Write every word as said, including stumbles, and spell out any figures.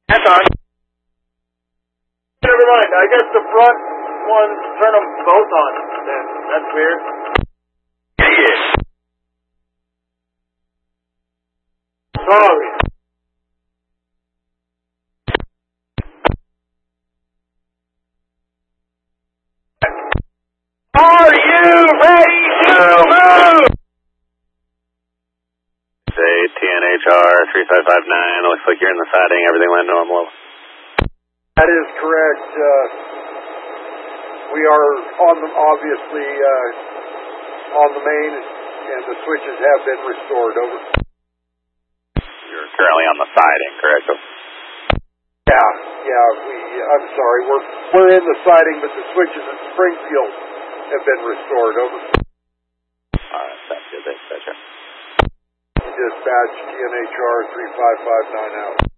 That's on. Never mind. I guess the front ones turn them both on. Then that's weird. Yeah. Sorry. Are you ready to move? Say T N H R three five five nine. Looks like you're in the siding. Everything went normal. That is correct. Uh, we are on the, obviously uh, on the main, and the switches have been restored. Over. You're currently on the siding, correct? Yeah, yeah. We. I'm sorry. We're we're in the siding, but the switches at Springfield have been restored. Over. All right, that's good. Thanks, Dispatcher. Dispatch T N H R three five five nine out.